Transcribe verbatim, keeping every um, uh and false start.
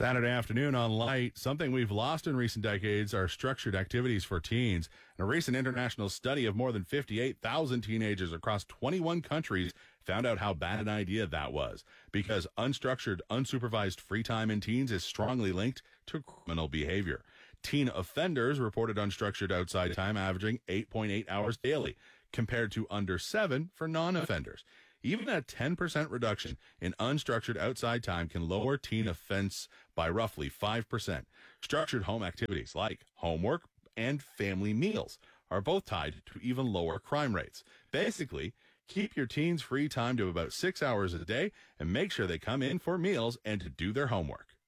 Saturday afternoon on Light. Something we've lost in recent decades are structured activities for teens. A recent international study of more than fifty-eight thousand teenagers across twenty-one countries found out how bad an idea that was, because unstructured, unsupervised free time in teens is strongly linked to criminal behavior. Teen offenders reported unstructured outside time averaging eight point eight hours daily, compared to under seven for non-offenders. Even a ten percent reduction in unstructured outside time can lower teen offense by roughly five percent. Structured home activities like homework and family meals are both tied to even lower crime rates. Basically, keep your teens' free time to about six hours a day and make sure they come in for meals and to do their homework.